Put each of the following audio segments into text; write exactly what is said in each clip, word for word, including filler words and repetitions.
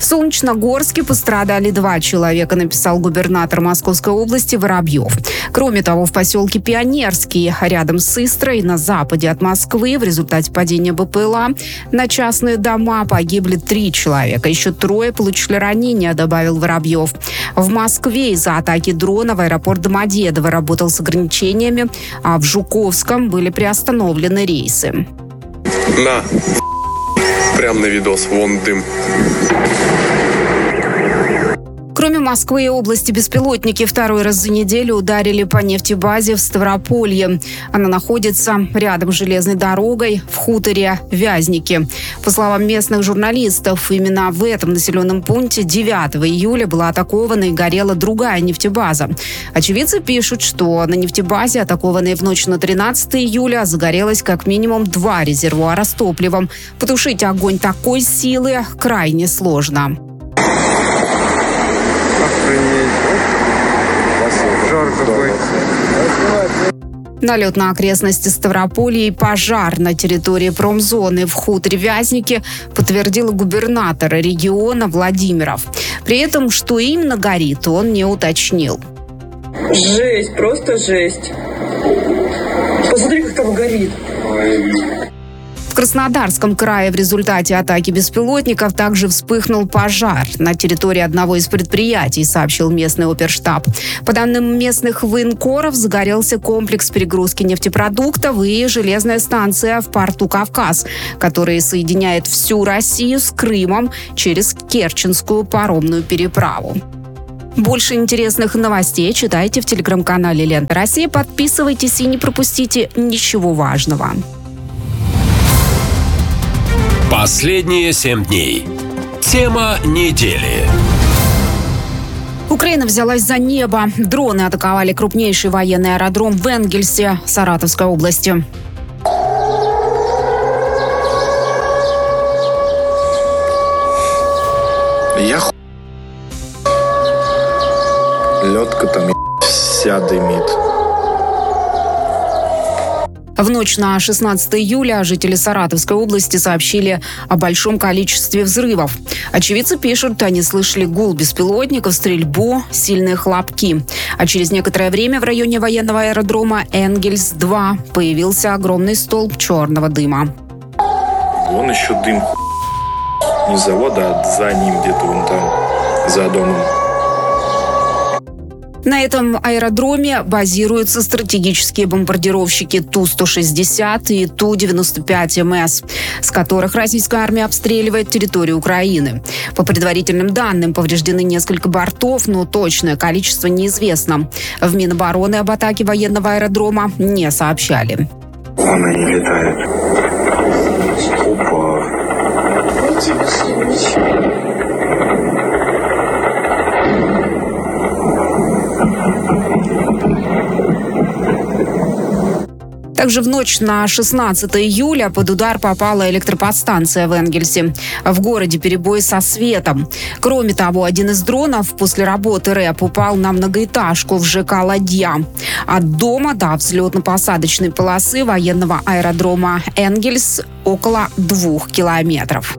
В Солнечногорске пострадали два человека, написал губернатор Московской области Воробьев. Кроме того, в поселке Пионерский, рядом с Истрой, на западе от Москвы, в результате падения БПЛА на частные дома погибли три человека. Еще трое получили ранения, добавил Воробьев. В Москве из-за атаки дрона в аэропорт Домодедово работал с ограничениями, а в Жуковском были приостановлены рейсы. На, прям на видос, вон дым. Кроме Москвы и области, беспилотники второй раз за неделю ударили по нефтебазе в Ставрополье. Она находится рядом с железной дорогой в хуторе Вязники. По словам местных журналистов, именно в этом населенном пункте девятого июля была атакована и горела другая нефтебаза. Очевидцы пишут, что на нефтебазе, атакованной в ночь на тринадцатое июля, загорелось как минимум два резервуара с топливом. Потушить огонь такой силы крайне сложно. Жар какой. Налет на окрестности Ставрополья и пожар на территории промзоны в хуторе Вязники подтвердил губернатор региона Владимиров. При этом, что именно горит, он не уточнил. Жесть, просто жесть. Посмотри, как там горит. В Краснодарском крае в результате атаки беспилотников также вспыхнул пожар на территории одного из предприятий, сообщил местный оперштаб. По данным местных военкоров, загорелся комплекс перегрузки нефтепродуктов и железная станция в порту Кавказ, которая соединяет всю Россию с Крымом через Керченскую паромную переправу. Больше интересных новостей читайте в телеграм-канале «Лента России». Подписывайтесь и не пропустите ничего важного. Последние семь дней. Тема недели. Украина взялась за небо. Дроны атаковали крупнейший военный аэродром в Энгельсе, Саратовской области. Я ху... Лёдка там вся дымит. В ночь на шестнадцатое июля жители Саратовской области сообщили о большом количестве взрывов. Очевидцы пишут, они слышали гул беспилотников, стрельбу, сильные хлопки. А через некоторое время в районе военного аэродрома Энгельс-два появился огромный столб черного дыма. Вон еще дым. Не завода, а за ним где-то вон там, за домом. На этом аэродроме базируются стратегические бомбардировщики Ту сто шестьдесят и Ту девяносто пять эм эс, с которых российская армия обстреливает территорию Украины. По предварительным данным, повреждены несколько бортов, но точное количество неизвестно. В Минобороны об атаке военного аэродрома не сообщали. Она не летает. Опа. Также в ночь на шестнадцатое июля под удар попала электроподстанция в Энгельсе. В городе перебои со светом. Кроме того, один из дронов после работы РЭП упал на многоэтажку в ЖК «Ладья». От дома до взлетно-посадочной полосы военного аэродрома Энгельс около двух километров.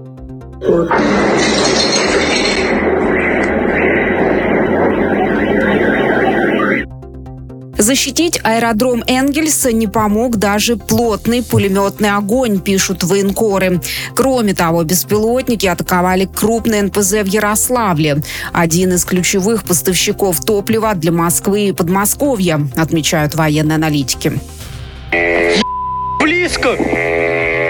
Защитить аэродром Энгельса не помог даже плотный пулеметный огонь, пишут военкоры. Кроме того, беспилотники атаковали крупный эн пэ зэ в Ярославле. Один из ключевых поставщиков топлива для Москвы и Подмосковья, отмечают военные аналитики. Близко!